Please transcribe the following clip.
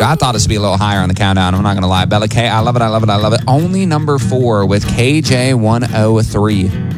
I thought this would be a little higher on the countdown. I'm not going to lie. Bella K, I love it. Only number 4 with KJ103.